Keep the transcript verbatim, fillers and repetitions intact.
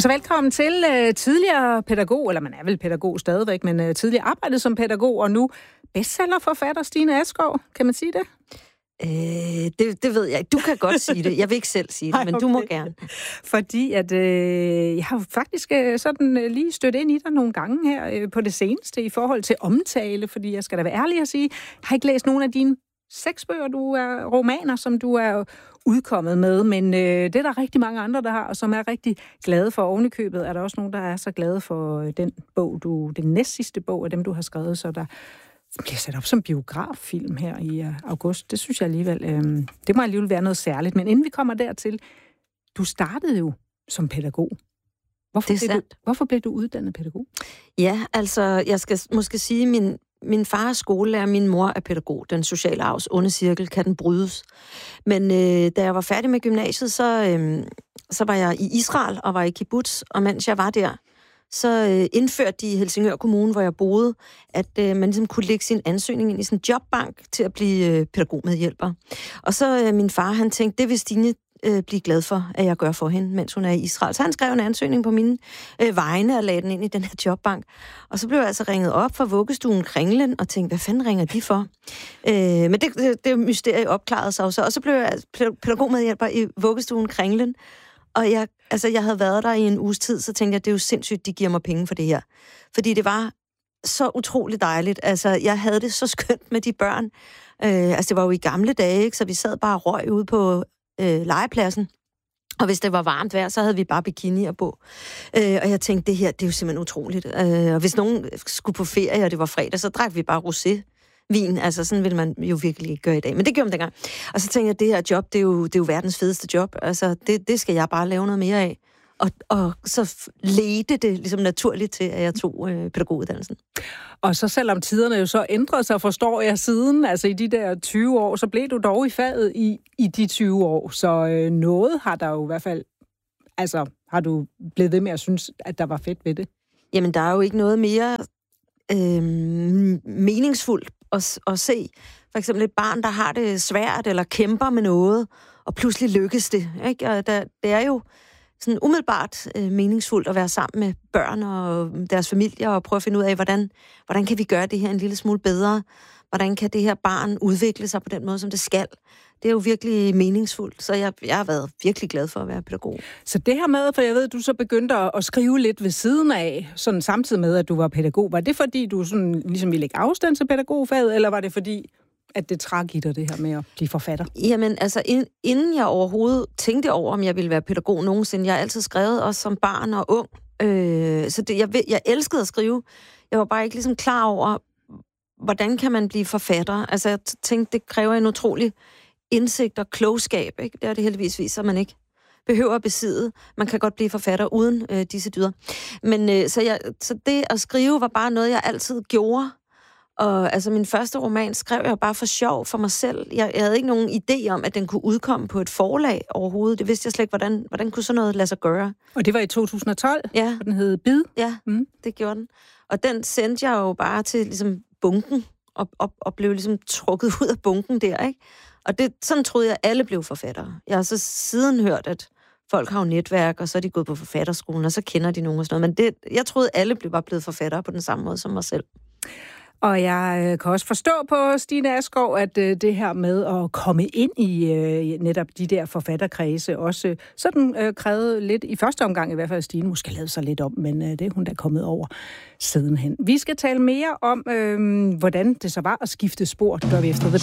Så velkommen til uh, tidligere pædagog, eller man er vel pædagog stadigvæk, men uh, tidligere arbejdet som pædagog, og nu bestsellerforfatter Stine Askov. Kan man sige det? Øh, det, det ved jeg ikke. Du kan godt sige det. Jeg vil ikke selv sige det, Ej, okay. men du må gerne. Fordi at øh, jeg har faktisk øh, sådan øh, lige stødt ind i dig nogle gange her øh, på det seneste i forhold til omtale, fordi jeg skal da være ærlig at sige, jeg har ikke læst nogen af dine seks bøger, du er romaner, som du er udkommet med, men øh, det er der rigtig mange andre, der har, og som er rigtig glade for. Ovenikøbet er der også nogen, der er så glade for øh, den bog, du, den næstsidste bog af dem, du har skrevet, så der bliver sat op som biograffilm her i uh, august. Det synes jeg alligevel, øh, det må alligevel være noget særligt. Men inden vi kommer dertil, du startede jo som pædagog. Hvorfor, det er blev, sandt. du, hvorfor blev du uddannet pædagog? Ja, altså, jeg skal måske sige, min min far er skolelærer, min mor er pædagog. Den sociale arvs onde cirkel, kan den brydes. Men øh, da jeg var færdig med gymnasiet, så, øh, så var jeg i Israel og var i kibbutz, og mens jeg var der, så øh, indførte de i Helsingør Kommune, hvor jeg boede, at øh, man ligesom kunne lægge sin ansøgning ind i sådan en jobbank til at blive øh, pædagogmedhjælper. Og så øh, min far, han tænkte, det vil Stine øh, blive glad for, at jeg gør for hende, mens hun er i Israel. Så han skrev en ansøgning på mine øh, vegne og lagde den ind i den her jobbank. Og så blev jeg altså ringet op fra vuggestuen Kringlen og tænkte, hvad fanden ringer de for? Øh, men det, det, det mysterie opklarede sig også. Og så blev jeg pædagogmedhjælper i vuggestuen Kringlen. Og jeg, altså, jeg havde været der i en uges tid, så tænkte jeg, det er jo sindssygt, de giver mig penge for det her. Fordi det var så utroligt dejligt. Altså, jeg havde det så skønt med de børn. Øh, altså, det var jo i gamle dage, ikke? Så vi sad bare og røg ude på øh, legepladsen. Og hvis det var varmt vejr, så havde vi bare bikinier på. Øh, og jeg tænkte, det her, det er jo simpelthen utroligt. Øh, og hvis nogen skulle på ferie, og det var fredag, så drak vi bare rosé. Vin, altså sådan ville man jo virkelig ikke gøre i dag. Men det gjorde man dengang. Og så tænkte jeg, at det her job, det er jo, det er jo verdens fedeste job. Altså, det, det skal jeg bare lave noget mere af. Og, og så ledte det ligesom naturligt til, at jeg tog øh, pædagoguddannelsen. Og så selvom tiderne jo så ændrede sig, forstår jeg siden, altså i de der tyve år, så blev du dog i faget i, i de tyve år. Så øh, noget har der jo i hvert fald, altså har du blevet ved med at synes, at der var fedt ved det? Jamen, der er jo ikke noget mere øh, meningsfuldt at, at se. For eksempel et barn, der har det svært, eller kæmper med noget, og pludselig lykkes det. Ikke? Og der, det er jo sådan umiddelbart øh, meningsfuldt at være sammen med børn og deres familier, og prøve at finde ud af, hvordan, hvordan kan vi gøre det her en lille smule bedre? Hvordan kan det her barn udvikle sig på den måde, som det skal? Det er jo virkelig meningsfuldt, så jeg, jeg har været virkelig glad for at være pædagog. Så det her med, for jeg ved, at du så begyndte at, at skrive lidt ved siden af, sådan samtidig med, at du var pædagog. Var det fordi, du sådan, ligesom ville lægge afstand til pædagogfaget, eller var det fordi, at det trak i dig, det her med at blive forfatter? Jamen, altså, inden jeg overhovedet tænkte over, om jeg ville være pædagog nogensinde, jeg har altid skrevet, også som barn og ung. Øh, så det, jeg, jeg elskede at skrive. Jeg var bare ikke ligesom klar over, hvordan kan man blive forfatter? Altså, jeg tænkte, det kræver en utrolig indsigt og klogskab, ikke? Det er det heldigvis viser, man ikke behøver at besidde. Man kan godt blive forfatter uden øh, disse dyder. Men øh, så, jeg, så det at skrive var bare noget, jeg altid gjorde. Og altså, min første roman skrev jeg bare for sjov for mig selv. Jeg, jeg havde ikke nogen idé om, at den kunne udkomme på et forlag overhovedet. Det vidste jeg slet ikke, hvordan, hvordan kunne sådan noget lade sig gøre. Og det var i to tusind og tolv, ja. Og den hed Bid? Ja, mm. det gjorde den. Og den sendte jeg jo bare til ligesom bunken, og, og, og blev ligesom trukket ud af bunken der, ikke? Og det, sådan troede jeg, at alle blev forfattere. Jeg har så siden hørt, at folk har jo netværk, og så er de gået på forfatterskolen, og så kender de nogen og sådan noget. Men det, jeg troede, at alle blev bare blevet forfattere på den samme måde som mig selv. Og jeg kan også forstå på Stine Askov, at det her med at komme ind i netop de der forfatterkredse også sådan krævede lidt, i første omgang i hvert fald, Stine måske lavede sig lidt om, men det er hun der kommet over sidenhen. Vi skal tale mere om, øh, hvordan det så var at skifte spor, det gør vi efter The